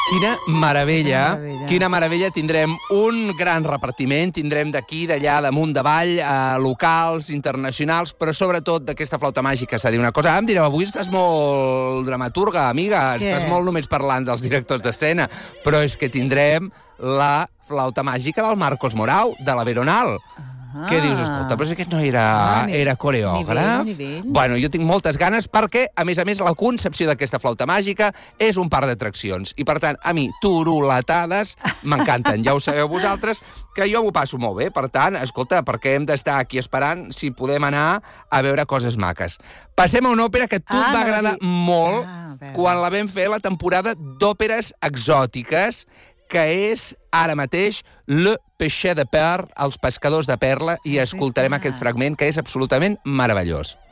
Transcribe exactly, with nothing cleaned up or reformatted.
Quina meravella, Quina meravella. quina meravella. Tindrem un gran repartiment, tindrem d'aquí, d'allà, damunt, davall, eh, locals, internacionals, però sobretot d'aquesta flauta màgica. S'ha dit una cosa, em direu, avui estàs molt dramaturga, amiga, Què? estàs molt només parlant dels directors d'escena, però és que tindrem la flauta màgica del Marcos Morau, de la Veronal. Ah. Què dius? Escolta, però si aquest no era, Ah, ni- era coreògraf. nivell, nivell. Bueno, jo tinc moltes ganes perquè, a més a més, la concepció d'aquesta flauta màgica és un parc d'atraccions. I, per tant, a mi, turuletades m'encanten. Ja ho sabeu vosaltres, que jo m'ho passo molt bé. Per tant, escolta, per què hem d'estar aquí esperant si podem anar a veure coses maques? Passem a una òpera que a tu Ah, et va anava a agradar dir- molt Ah, a veure. quan la vam fer la temporada d'òperes exòtiques, que és, ara mateix, Le Pêcher de Perle, Els pescadors de perla, i escoltarem veritat. aquest fragment, que és absolutament meravellós.